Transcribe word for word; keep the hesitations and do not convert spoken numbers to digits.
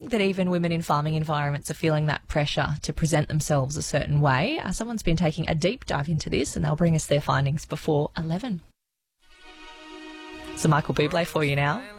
think that even women in farming environments are feeling that pressure to present themselves a certain way. Uh, someone's been taking a deep dive into this, and they'll bring us their findings before eleven. So Michael Bublé for you now.